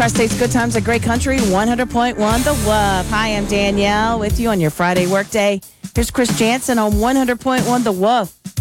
Tri-State's Good Times, a great country, 100.1 The Woof. Hi, I'm Danielle with you on your Friday workday. Here's Chris Jansen on 100.1 The Woof.